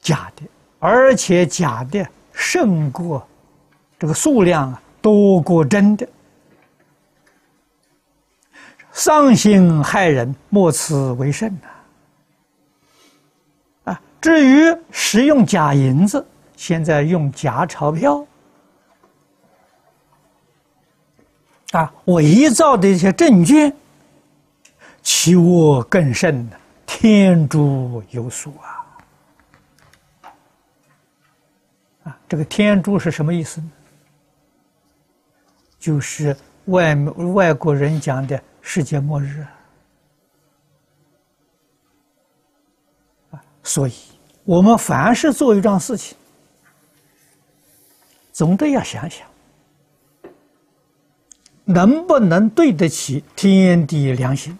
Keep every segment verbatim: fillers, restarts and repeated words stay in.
假的，而且假的胜过这个数量啊，多过真的。丧心害人，莫此为甚呐！啊，至于使用假银子，现在用假钞票，啊，伪造的一些证券，其恶更甚呢，天诛有属啊！啊，这个天诛是什么意思呢？就是外外国人讲的世界末日啊！所以，我们凡是做一桩事情，总得要想想，能不能对得起天地良心。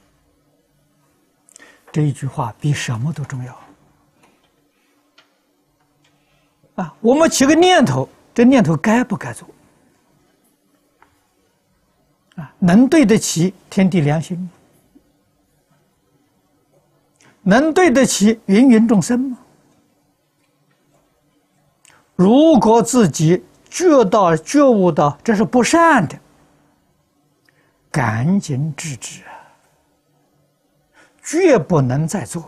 这一句话比什么都重要啊！我们起个念头，这念头该不该做？啊，能对得起天地良心吗？能对得起芸芸众生吗？如果自己觉到觉悟到这是不善的，赶紧制止啊！绝不能再做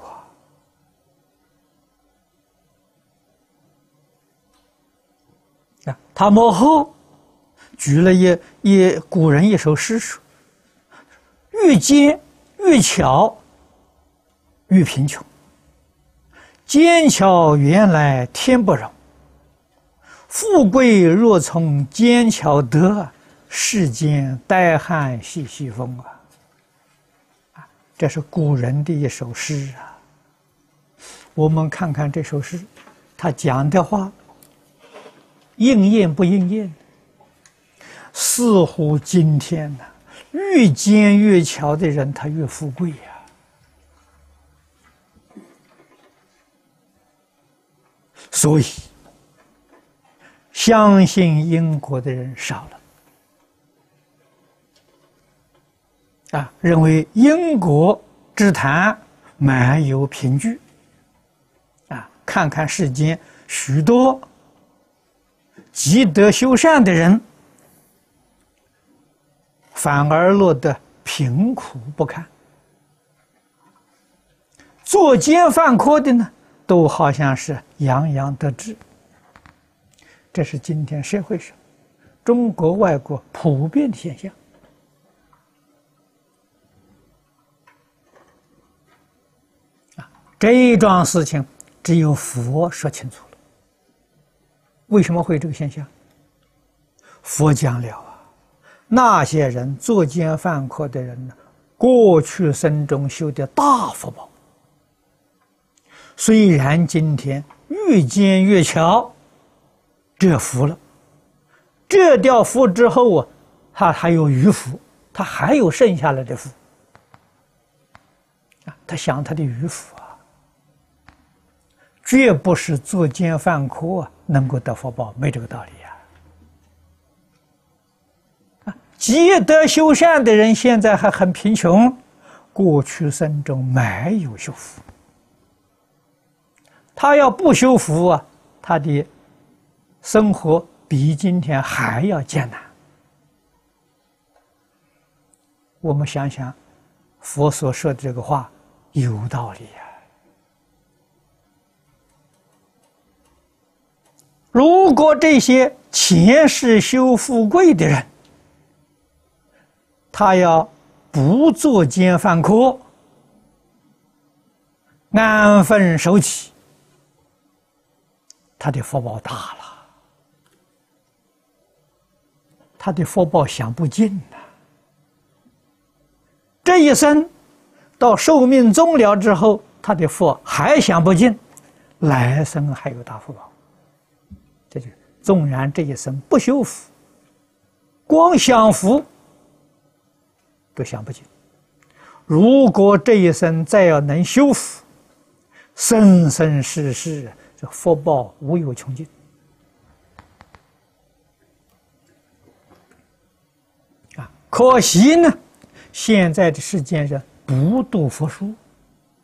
啊！他幕后举了一一古人一首诗说：“愈奸愈巧，愈贫穷。奸巧原来天不容，富贵若从奸巧得，世间怠汉习习风啊！”这是古人的一首诗啊。我们看看这首诗，他讲的话应验不应验？似乎今天呢、啊，越奸越巧的人，他越富贵呀、啊。所以，相信因果的人少了。啊，认为因果之谈满有凭据。啊，看看世间许多积德修善的人，反而落得贫苦不堪；作奸犯科的呢，都好像是洋洋得志。这是今天社会上中国外国普遍的现象。这一桩事情只有佛说清楚了。为什么会有这个现象？佛讲了啊，那些人作奸犯科的人呢，过去生中修的大福报，虽然今天越奸越巧，这福了，这掉福之后啊，他还有余福，他还有剩下来的福啊，他想他的余福啊。绝不是作奸犯科能够得福报，没这个道理呀！啊，积德修善的人现在还很贫穷，过去生中没有修福，他要不修福啊，他的生活比今天还要艰难。我们想想，佛所说的这个话有道理呀。如果这些前世修富贵的人，他要不作奸犯科，安分守己，他的福报大了，他的福报享不尽呐。这一生到寿命终了之后，他的福还享不尽，来生还有大福报。这就纵然这一生不修福，光享福都享不尽。如果这一生再要能修福，生生世世这福报无有穷尽。啊，可惜呢，现在的世间人不读佛书，